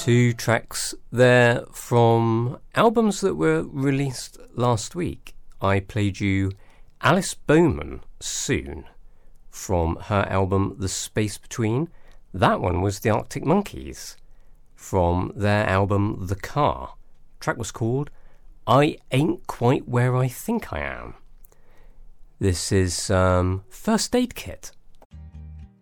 Two tracks there from albums that were released last week. I played you Alice Bowman, Soon, from her album The Space Between. That one was the Arctic Monkeys from their album The Car. The track was called I Ain't Quite Where I Think I Am. This is First Aid Kit